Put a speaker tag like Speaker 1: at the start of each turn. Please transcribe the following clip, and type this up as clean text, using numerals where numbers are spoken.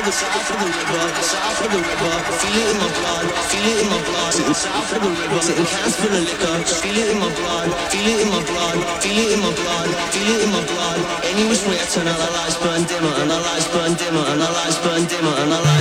Speaker 1: south of the river, south of the river. Feel it in my blood, feel it in my blood. Sitting south of the river, sitting cans full of liquor. Feel it in my blood, feel it in my blood, feel it in my blood, feel it in my blood. Any which way I turn out, the lights burn dimmer, and the lights burn dimmer, and the lights burn dimmer, and the lights